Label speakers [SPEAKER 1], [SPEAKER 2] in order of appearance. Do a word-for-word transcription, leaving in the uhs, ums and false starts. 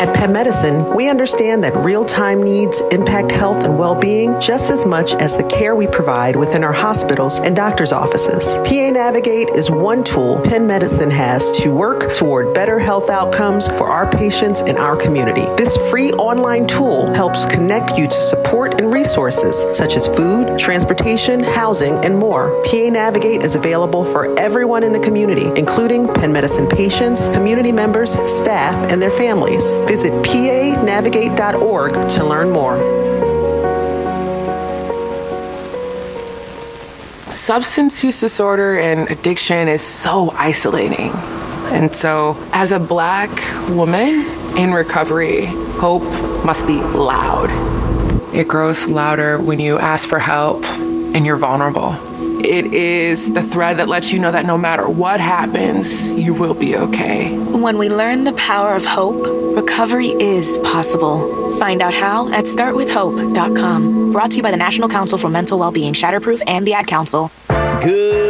[SPEAKER 1] At Penn Medicine, we understand that real-time needs impact health and well-being just as much as the care we provide within our hospitals and doctors' offices. P A Navigate is one tool Penn Medicine has to work toward better health outcomes for our patients and our community. This free online tool helps connect you to support and resources such as food, transportation, housing, and more. P A Navigate is available for everyone in the community, including Penn Medicine patients, community members, staff, and their families. Visit P A navigate dot org to learn more.
[SPEAKER 2] Substance use disorder and addiction is so isolating. And so, as a Black woman in recovery, hope must be loud. It grows louder when you ask for help and you're vulnerable. It is the thread that lets you know that no matter what happens, you will be okay.
[SPEAKER 3] When we learn the power of hope, recovery is possible. Find out how at start with hope dot com. Brought to you by the National Council for Mental Wellbeing, Shatterproof, and the Ad Council.
[SPEAKER 4] Good.